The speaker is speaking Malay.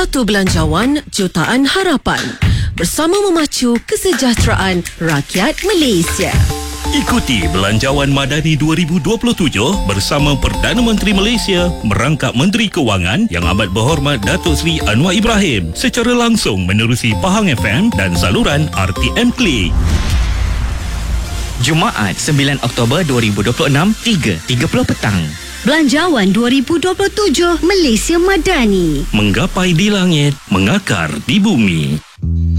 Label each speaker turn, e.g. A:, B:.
A: Satu belanjawan jutaan harapan bersama memacu kesejahteraan rakyat Malaysia.
B: Ikuti Belanjawan Madani 2027 bersama Perdana Menteri Malaysia merangkap Menteri Kewangan Yang Amat Berhormat Datuk Seri Anwar Ibrahim secara langsung menerusi Pahang FM dan saluran RTM Klik.
C: Jumaat 9 Oktober 2026 3.30 petang.
D: Belanjawan 2027 Malaysia Madani.
B: Menggapai di langit, mengakar di bumi.